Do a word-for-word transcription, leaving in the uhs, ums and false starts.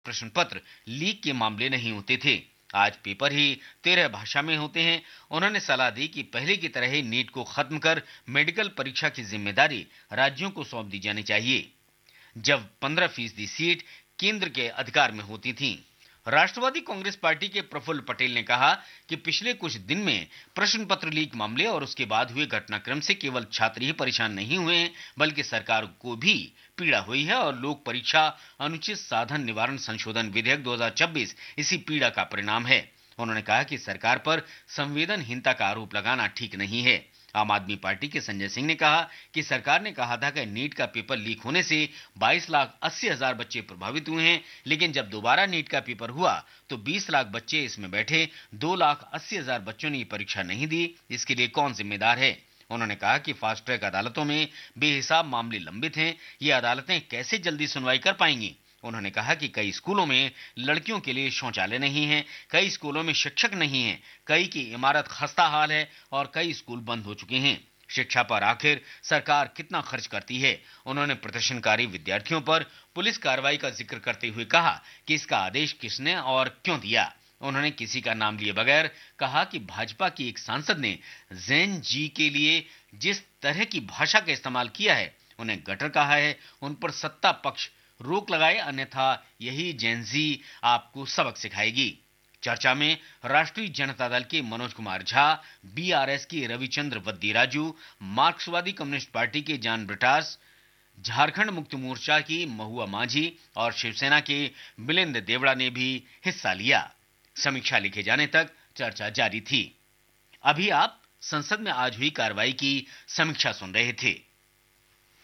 प्रश्न पत्र लीक के मामले नहीं होते थे। आज पेपर ही तेरह भाषा में होते हैं। उन्होंने सलाह दी कि पहले की तरह ही नीट को खत्म कर मेडिकल परीक्षा की जिम्मेदारी राज्यों को सौंप दी जानी चाहिए, जब पंद्रह फीसदी सीट केंद्र के अधिकार में होती थीं। राष्ट्रवादी कांग्रेस पार्टी के प्रफुल्ल पटेल ने कहा कि पिछले कुछ दिन में प्रश्न पत्र लीक मामले और उसके बाद हुए घटनाक्रम से केवल छात्र ही परेशान नहीं हुए हैं, बल्कि सरकार को भी पीड़ा हुई है और लोक परीक्षा अनुचित साधन निवारण संशोधन विधेयक दो हज़ार छब्बीस इसी पीड़ा का परिणाम है। उन्होंने कहा कि सरकार पर संवेदनहीनता का आरोप लगाना ठीक नहीं है। आम आदमी पार्टी के संजय सिंह ने कहा कि सरकार ने कहा था कि नीट का पेपर लीक होने से बाईस लाख अस्सी हजार बच्चे प्रभावित हुए हैं, लेकिन जब दोबारा नीट का पेपर हुआ तो बीस लाख बच्चे इसमें बैठे, दो लाख अस्सी हजार बच्चों ने ये परीक्षा नहीं दी। इसके लिए कौन जिम्मेदार है? उन्होंने कहा कि फास्ट ट्रैक अदालतों में बेहिसाब मामले लंबित हैं, ये अदालतें कैसे जल्दी सुनवाई कर पाएंगी? उन्होंने कहा कि कई स्कूलों में लड़कियों के लिए शौचालय नहीं है, कई स्कूलों में शिक्षक नहीं है, कई की इमारत खस्ता हाल है और कई स्कूल बंद हो चुके हैं। शिक्षा पर आखिर सरकार कितना खर्च करती है? उन्होंने प्रदर्शनकारी विद्यार्थियों पर पुलिस कार्रवाई का जिक्र करते हुए कहा कि इसका आदेश किसने और क्यों दिया। उन्होंने किसी का नाम लिए बगैर कहा कि भाजपा की एक सांसद ने जैन जी के लिए जिस तरह की भाषा का इस्तेमाल किया है, उन्हें गटर कहा है, उन पर सत्ता पक्ष रोक लगाए, अन्यथा यही जेनजी आपको सबक सिखाएगी। चर्चा में राष्ट्रीय जनता दल के मनोज कुमार झा, बीआरएस की रविचंद्र वद्दीराजू, मार्क्सवादी कम्युनिस्ट पार्टी के जॉन ब्रिटास, झारखंड मुक्ति मोर्चा की महुआ माझी और शिवसेना के मिलिंद देवड़ा ने भी हिस्सा लिया। समीक्षा लिखे जाने तक चर्चा जारी थी। अभी आप संसद में आज हुई कार्रवाई की समीक्षा सुन रहे थे।